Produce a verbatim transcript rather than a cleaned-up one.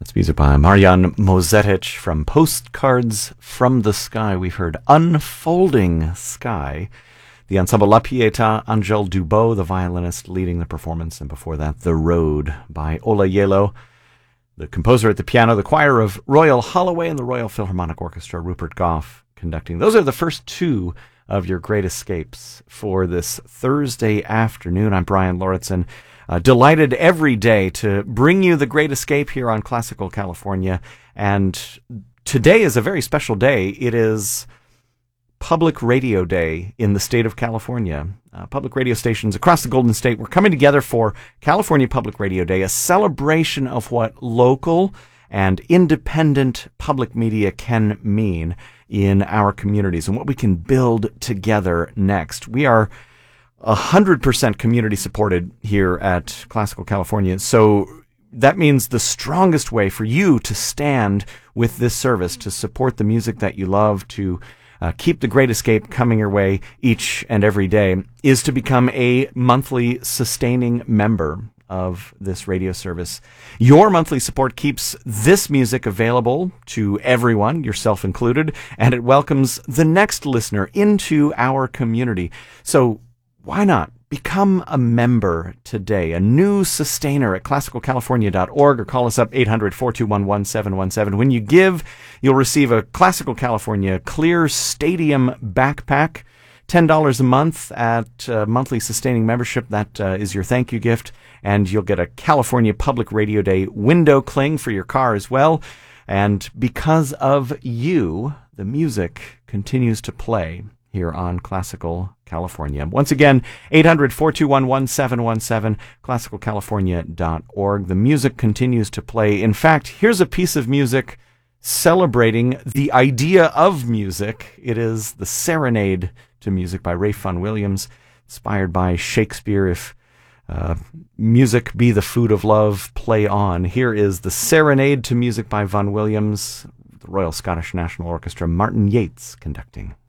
That's music by Marian Mozetic from Postcards from the Sky. We've heard Unfolding Sky. The ensemble La Pietà, Angel Dubois, the violinist, leading the performance. And before that, The Road by Ola Yelo, the composer at the piano, the choir of Royal Holloway, and the Royal Philharmonic Orchestra, Rupert Goff, conducting. Those are the first two of your great escapes for this Thursday afternoon. I'm Brian Lauritsen. Uh, delighted every day to bring you the Great Escape here on Classical California. And today is a very special day. It is Public Radio Day in the state of California. Uh, public radio stations across the Golden State, we're coming together for California Public Radio Day, a celebration of what local and independent public media can mean in our communities and what we can build together next. We are one hundred percent community supported here at Classical California. So that means the strongest way for you to stand with this service, to support the music that you love, to uh, keep the Great Escape coming your way each and every day, is to become a monthly sustaining member of this radio service. Your monthly support keeps this music available to everyone, yourself included, and it welcomes the next listener into our community. So why not become a member today, a new sustainer at classical california dot org, or call us up eight hundred, four two one, one seven one seven. When you give, you'll receive a Classical California Clear Stadium backpack, ten dollars a month at uh, monthly sustaining membership. That uh, is your thank you gift. And you'll get a California Public Radio Day window cling for your car as well. And because of you, the music continues to play here on Classical California. Once again, eight hundred, four two one, one seven one seven, classical california dot org. The music continues to play. In fact, here's a piece of music celebrating the idea of music. It is the Serenade to Music by Ralph Vaughan Williams, inspired by Shakespeare. If uh, music be the food of love, play on. Here is the Serenade to Music by Vaughan Williams, the Royal Scottish National Orchestra, Martin Yates conducting.